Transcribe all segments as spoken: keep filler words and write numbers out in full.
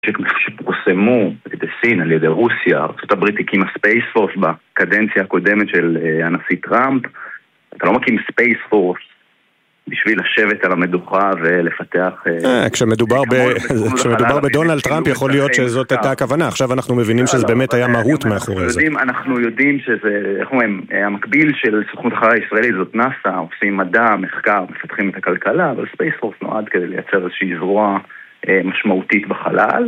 שפורסמו על ידי סין, על ידי רוסיה, ארצות הברית הקימה ספייס פורס בקדנציה הקודמת של הנשיא טראמפ. אתה לא מקים ספייס פורס בשביל לשבת על המדוכה ולפתח... כשמדובר בדונלד טראמפ יכול להיות שזאת הייתה הכוונה, עכשיו אנחנו מבינים שזה באמת היה מהות מאחורי זה. אנחנו יודעים שזה, איך אומרים, המקביל של סוכנות החלל הישראלית זאת נאס"א, עושים מדע, מחקר, מפתחים את הכלכלה, אבל ספייס פורס נועד כדי לייצר איזושהי זרוע משמעותית בחלל,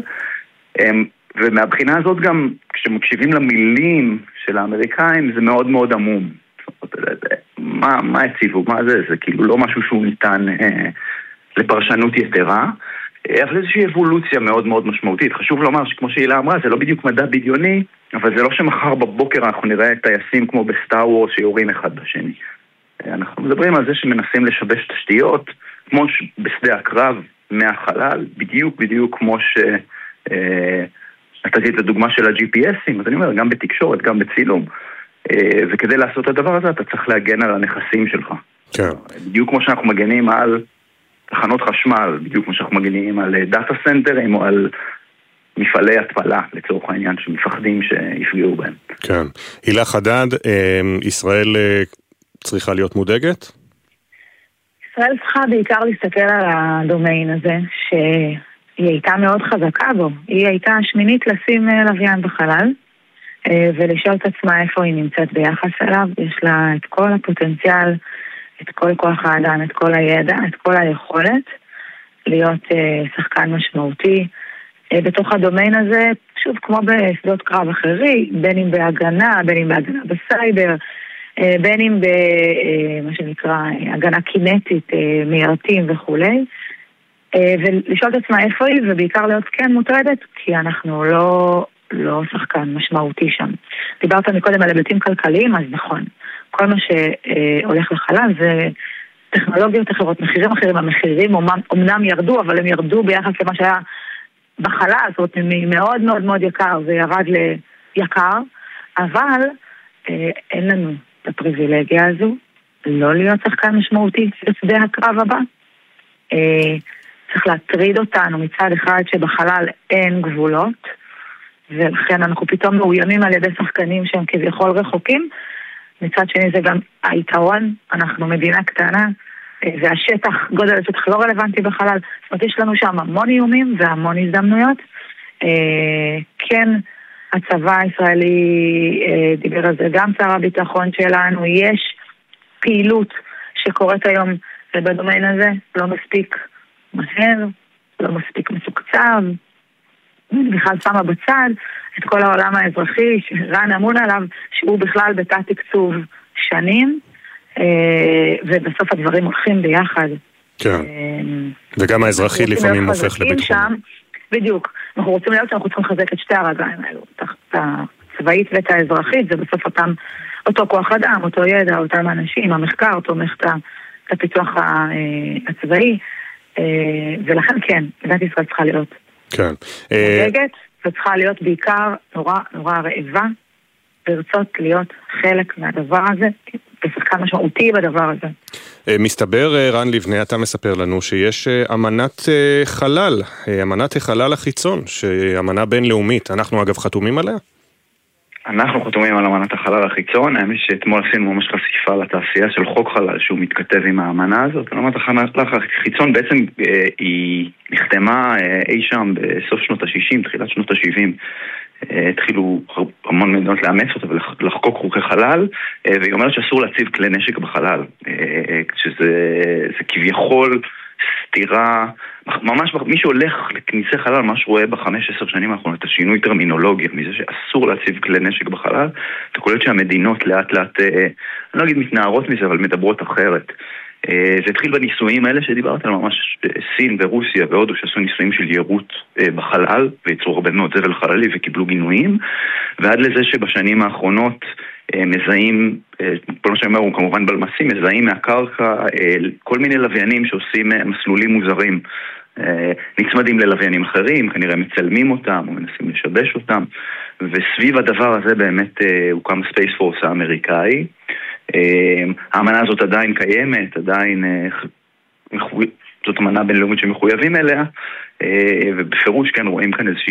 ומהבחינה הזאת גם כשמקשיבים למילים של האמריקאים זה מאוד מאוד עמום. מה, מה הציבו, מה זה? זה כאילו לא משהו שהוא ניתן אה, לפרשנות יתרה, אבל איזושהי אבולוציה מאוד מאוד משמעותית. חשוב לומר שכמו שאילה אמרה, זה לא בדיוק מדע בדיוני, אבל זה לא שמחר בבוקר אנחנו נראה טייסים כמו בסטאר וורס שיורים אחד בשני. אנחנו מדברים על זה שמנסים לשבש תשתיות, כמו בשדה הקרב מהחלל, בדיוק בדיוק כמו ש... אה, נתתי את הדוגמה של ה-ג'י פי אסים, אז אני אומר, גם בתקשורת, גם בצילום. וכדי לעשות את הדבר הזה, אתה צריך להגן על הנכסים שלך. כן. בדיוק כמו שאנחנו מגנים על תחנות חשמל, בדיוק כמו שאנחנו מגנים על דאטה סנטרים, או על מפעלי התפלה, לצורך העניין, שמפחדים שיפגעו בהם. כן. הילה חדד, ישראל צריכה להיות מודאגת? ישראל צריכה בעיקר להסתכל על הדומיין הזה, שהיא הייתה מאוד חזקה בו. היא הייתה שמינית לשים לוויין בחלל, ולשאול את עצמה איפה היא נמצאת ביחס אליו. יש לה את כל הפוטנציאל, את כל כוח האדם, את כל הידע, את כל היכולת להיות שחקן משמעותי בתוך הדומיין הזה, שוב כמו בשדות קרב אחרי, בין אם בהגנה, בין אם בהגנה בסייבר, בין אם במה שנקרא הגנה קינטית, מיירטים וכו'. ולשאול את עצמה איפה היא, ובעיקר להיות כן מוטרדת, כי אנחנו לא... לא שחקן משמעותי שם. דיברת מקודם על היבטים כלכליים, אז נכון. כל מה שהולך לחלל זה טכנולוגיות אחרות, מחירים אחרים. המחירים אומנם ירדו, אבל הם ירדו ביחס למה שהיה בחלל, זאת אומרת, מאוד מאוד מאוד יקר, זה ירד ליקר, אבל אין לנו את הפריבילגיה הזו, לא להיות שחקן משמעותי בשדה הקרב הבא. צריך להטריד אותנו מצד אחד שבחלל אין גבולות, ולכן אנחנו פתאום מאוימים על ידי שחקנים שהם כביכול רחוקים. מצד שני זה גם היתרון, אנחנו מדינה קטנה, והשטח, גודל השטח לא רלוונטי בחלל, זאת אומרת יש לנו שם המון איומים והמון הזדמנויות. כן, הצבא הישראלי דיבר על זה, גם שר הביטחון שלנו, יש פעילות שקורית היום בדומיין הזה, לא מספיק מהר, לא מספיק מסוקצב, בכלל שמה בצד את כל העולם האזרחי שרן אמון עליו, שהוא בכלל בתת תקצוב שנים, ובסוף הדברים הולכים ביחד. כן, וגם האזרחי לפעמים הופך לביטחון. בדיוק, אנחנו רוצים להיות שאנחנו צריכים לחזק את שתי הרגליים האלו, את הצבאית ואת האזרחית, זה בסוף אותם, אותו כוח אדם, אותו ידע, אותם אנשים, המחקר תומך את הפיתוח הצבאי, ולכן כן, מדינת ישראל צריכה להיות כן. מודאגת, וצריכה להיות בעיקר נורא נורא רעבה, ורצות להיות חלק מהדבר הזה, ושחקן משמעותי בדבר הזה. מסתבר, רן לבנה, אתה מספר לנו שיש אמנת חלל, אמנת החלל החיצון, שאמנה בינלאומית. אנחנו אגב חתומים עליה? אנחנו חתומים על אמנת החלל החיצון. האמת שאתמול עשינו ממש חשיפה לתעשייה של חוק חלל שהוא מתכתב עם האמנה הזאת. אמנת החלל החיצון בעצם היא נחתמה אי שם בסוף שנות ה-שישים, תחילת שנות ה-שבעים. התחילו המון מדינות לאמץ אותה ולחקוק חוקי חלל, והיא אומרת שאסור להציב כלי נשק בחלל, שזה כביכול סתירה, ממש מי שהולך לכניסי חלל, ממש רואה בחמש עשר שנים האחרונות את השינוי טרמינולוגיה, מזה שאסור להציב כלי נשק בחלל, אתה קולט שהמדינות לאט לאט, אני לא אגיד מתנערות מזה, אבל מדברות אחרת. זה התחיל בניסויים האלה שדיברת על ממש סין ורוסיה והודו שעשו ניסויים של יירוט בחלל ויצרו הרבה מאוד זבל חללי וקיבלו גינויים, ועד לזה שבשנים האחרונות מזהים, כל מה שאני אומר הוא כמובן בלמסים, מזהים מהקרקע כל מיני לוויינים שעושים מסלולים מוזרים, נצמדים ללוויינים אחרים, כנראה מצלמים אותם או מנסים לשבש אותם, וסביב הדבר הזה באמת הוקם ספייס פורס האמריקאי. האמנה הזאת עדיין קיימת, עדיין זאת אמנה בינלאומית שמחויבים אליה, ובפירוש כן רואים כאן איזושהי